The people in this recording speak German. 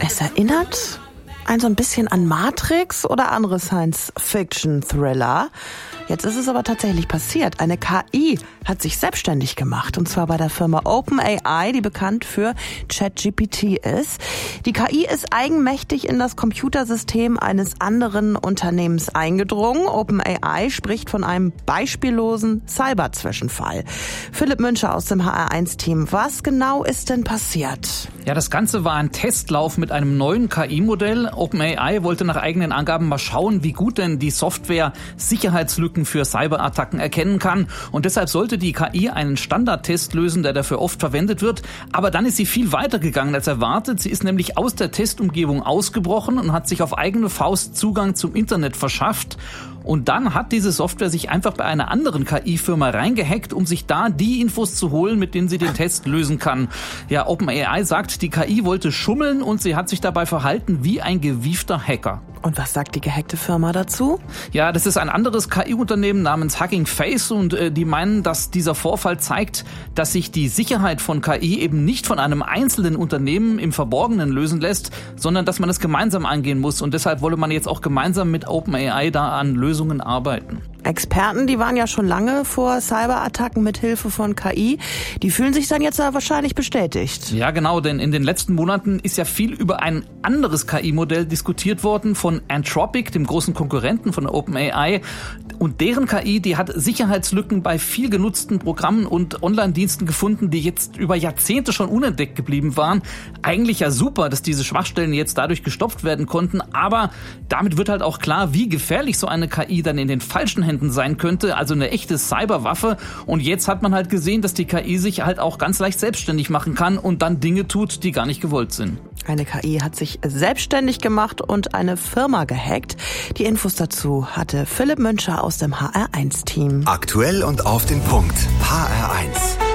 Es erinnert so ein bisschen an Matrix oder andere Science-Fiction-Thriller. Jetzt ist es aber tatsächlich passiert. Eine KI hat sich selbstständig gemacht, und zwar bei der Firma OpenAI, die bekannt für ChatGPT ist. Die KI ist eigenmächtig in das Computersystem eines anderen Unternehmens eingedrungen. OpenAI spricht von einem beispiellosen Cyber-Zwischenfall. Philipp Münscher aus dem HR1-Team. Was genau ist denn passiert? Ja, das Ganze war ein Testlauf mit einem neuen KI-Modell. OpenAI wollte nach eigenen Angaben mal schauen, wie gut denn die Software Sicherheitslücken für Cyberattacken erkennen kann. Und deshalb sollte die KI einen Standardtest lösen, der dafür oft verwendet wird. Aber dann ist sie viel weiter gegangen als erwartet. Sie ist nämlich aus der Testumgebung ausgebrochen und hat sich auf eigene Faust Zugang zum Internet verschafft. Und dann hat diese Software sich einfach bei einer anderen KI-Firma reingehackt, um sich da die Infos zu holen, mit denen sie den Test lösen kann. Ja, OpenAI sagt, die KI wollte schummeln und sie hat sich dabei verhalten wie ein gewiefter Hacker. Und was sagt die gehackte Firma dazu? Ja, das ist ein anderes KI-Unternehmen namens Hugging Face und die meinen, dass dieser Vorfall zeigt, dass sich die Sicherheit von KI eben nicht von einem einzelnen Unternehmen im Verborgenen lösen lässt, sondern dass man es gemeinsam angehen muss. Und deshalb wolle man jetzt auch gemeinsam mit OpenAI da an Lösungen arbeiten. Experten, die waren ja schon lange vor Cyberattacken mit Hilfe von KI. Die fühlen sich dann jetzt wahrscheinlich bestätigt. Ja, genau, denn in den letzten Monaten ist ja viel über ein anderes KI-Modell diskutiert worden von Anthropic, dem großen Konkurrenten von OpenAI. Und deren KI, die hat Sicherheitslücken bei viel genutzten Programmen und Online-Diensten gefunden, die jetzt über Jahrzehnte schon unentdeckt geblieben waren. Eigentlich ja super, dass diese Schwachstellen jetzt dadurch gestopft werden konnten. Aber damit wird halt auch klar, wie gefährlich so eine KI dann in den falschen Händen sein könnte. Also eine echte Cyberwaffe. Und jetzt hat man halt gesehen, dass die KI sich halt auch ganz leicht selbstständig machen kann und dann Dinge tut, die gar nicht gewollt sind. Eine KI hat sich selbstständig gemacht und eine Firma gehackt. Die Infos dazu hatte Philipp Münscher aus dem HR1-Team. Aktuell und auf den Punkt. HR1.